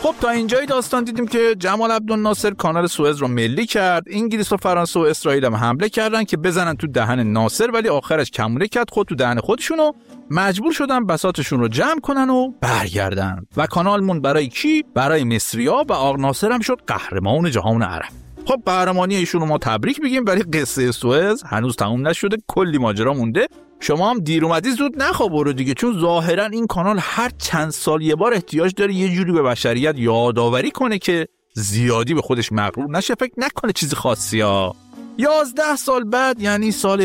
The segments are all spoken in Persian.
خب تا اینجای داستان دیدیم که جمال عبدالناصر کانال سوئز رو ملی کرد. انگلیس و فرانسه و اسرائیل هم حمله کردن که بزنن تو دهن ناصر، ولی آخرش کمونه کرد خود تو دهن خودشونو، مجبور شدن بساطشون رو جمع کنن و برگردن و کانال مون برای کی؟ برای مصری‌ها و آقا ناصر هم شد قهرمان جهان عرب. خب قهرمانی ایشون رو ما تبریک میگیم، ولی قصه سوئز هنوز تموم نشده، کلی ماجرا مونده. شما هم دیر اومدی زود نخواب برو دیگه، چون ظاهرا این کانال هر چند سال یه بار احتیاج داره یه جوری به بشریت یادآوری کنه که زیادی به خودش مغرور نشه، فکر نکنه چیز خاصی ها. 11 سال بعد یعنی سال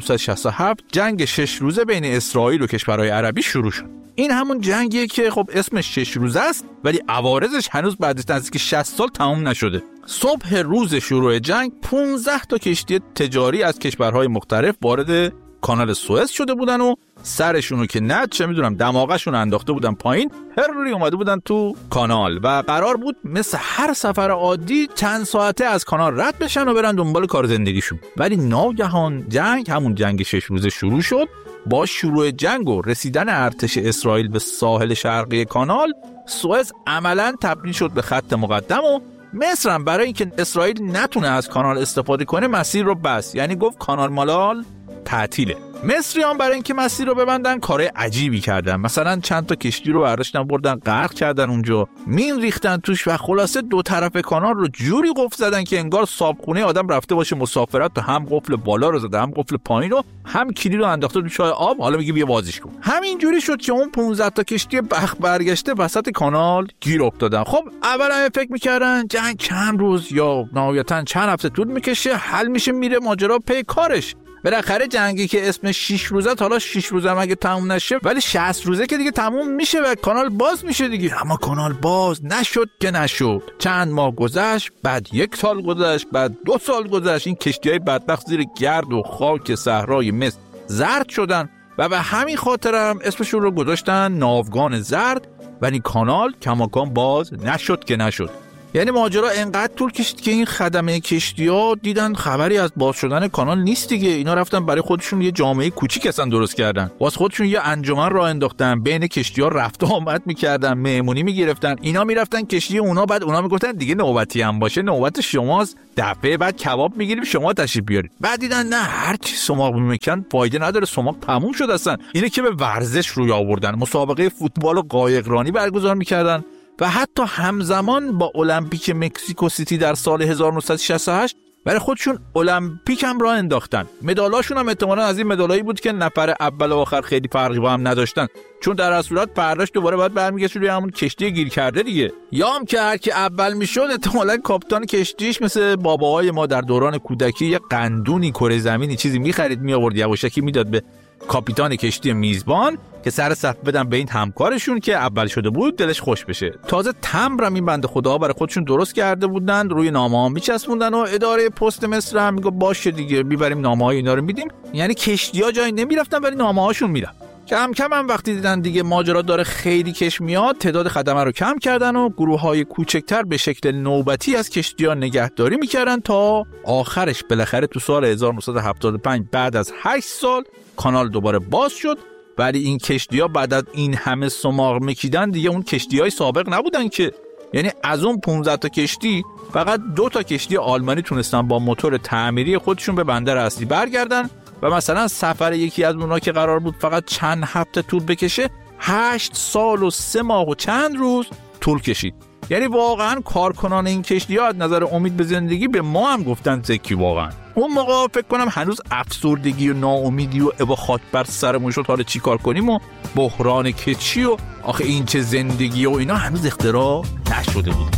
1967 جنگ 6 روزه بین اسرائیل و کشورهای عربی شروع شد. این همون جنگیه که خب اسمش 6 روزه است، ولی عوارضش هنوز بعد از نزدیک 60 سال تموم نشده. صبح روز شروع جنگ 15 تا کشتی تجاری از کشورهای مختلف وارد کانال سوئز شده بودن و سرشونو که نه چه میدونم دماغشون انداخته بودن پایین، هروری اومده بودن تو کانال و قرار بود مثل هر سفر عادی چند ساعته از کانال رد بشن و برن دنبال کار زندگیشون. ولی ناگهان جنگ، همون جنگ 6 روزه شروع شد. با شروع جنگ و رسیدن ارتش اسرائیل به ساحل شرقی کانال، سوئز عملاً تبدیل شد به خط مقدم و مصر هم برای اینکه اسرائیل نتونه از کانال استفاده کنه مسیر رو بست، یعنی گفت کانال مالال تعطیله. مصریان برای اینکه مسیر رو ببندن کارهای عجیبی کردن، مثلا چند تا کشتی رو برداشتن بردن غرق کردن اونجا، مین ریختن توش و خلاصه دو طرف کانال رو جوری قفل زدن که انگار صابخونه آدم رفته باشه مسافرت و هم قفل بالا رو زده هم قفل پایین رو، هم کلید رو انداخته تو چای آب، حالا میگه بیا بازیش کن. همین جوری شد که اون 15 تا کشتی بخت برگشته وسط کانال گیر افتادن. خب اولا فکر می‌کردن جنگ چند روز یا نهایتاً چند هفته طول می‌کشه، حل میشه، میره ماجرا پی کارش. بالاخره جنگی که اسم 6 روزه، حالا 6 روزه مگه تموم نشه، ولی 60 روزه که دیگه تموم میشه و کانال باز میشه دیگه. اما کانال باز نشد که نشد. چند ماه گذشت، بعد 1 سال گذشت، بعد 2 سال گذشت. این کشتی‌های بدبخت زیر گرد و خاک صحرای مصر زرد شدن و به همین خاطر هم اسمشون رو گذاشتن ناوگان زرد. ولی کانال کماکان باز نشد که نشد. یعنی ماجرا انقدر طول کشید که این خدمه کشتی‌ها دیدن خبری از باز شدن کانال نیست دیگه. اینا رفتن برای خودشون یه جامعه کوچیک اصلا درست کردن، واسه خودشون یه انجمن راه انداختن، بین کشتی‌ها رفت و آمد می‌کردن، مهمونی می‌گرفتن. اینا می‌رفتن کشتی اونا، بعد اونا میگفتن دیگه نوبتی هم باشه نوبت شماست، دفعه بعد کباب می‌گیریم شما تشریف بیارید. بعد دیدن نه، هر چی سماق می‌کن فایده نداره، سماق تموم شد اصلا. اینه که به ورزش روی آوردن، مسابقه فوتبال و قایقرانی برگزار می‌کردن و حتی همزمان با المپیک مکزیکو سیتی در سال 1968 برای خودشون المپیک هم راه انداختن. مدالاشون هم احتمالاً از این مدالایی بود که نفر اول و آخر خیلی فرقی با هم نداشتن، چون در اصل صورت پرداش دوباره باید برمیگشت روی همون کشتی گیر کرده دیگه. یا هم که هر کی اول میشد احتمالاً کاپیتان کشتیش مثل باباهای ما در دوران کودکی یه قندونی کره زمینی چیزی می‌خرید میآورد یواشکی میداد به کاپیتان کشتی میزبان که سر صف بدن به این همکارشون که اول شده بود دلش خوش بشه. تازه تمبرم این بنده خدا برای خودشون درست کرده بودن، روی نامه‌ها میچسبوندن و اداره پست مصر هم میگه باشه دیگه میبریم نامه‌های اینا رو میدیم. یعنی کشتی‌ها جایی نمیرفتن ولی نامه‌هاشون میرفت. کم کم هم وقتی دیدن دیگه ماجرا داره خیلی کش میاد، تعداد خدمه رو کم کردن و گروه‌های کوچکتر به شکل نوبتی از کشتی‌ها نگهداری میکردن تا آخرش بالاخره تو سال 1975 بعد از 8 سال کانال دوباره باز شد. ولی این کشتی‌ها بعد از این همه سماق میکیدن دیگه اون کشتی‌های سابق نبودن که، یعنی از اون 15 تا کشتی فقط 2 تا کشتی آلمانی تونستن با موتور تعمیری خودشون به بندر اصلی برگردن و مثلا سفر یکی از اونها که قرار بود فقط چند هفته طول بکشه 8 سال و 3 ماه و چند روز طول کشید. یعنی واقعا کارکنان این کشتی‌ها از نظر امید به زندگی به ما هم گفتن زکی. واقعا اون موقع فکر کنم هنوز افسردگی و ناامیدی و ابا خاک بر سرمون شد حالا چی کار کنیم و بحران کچی و آخه این چه زندگی و اینا هنوز اختراع نشده بود.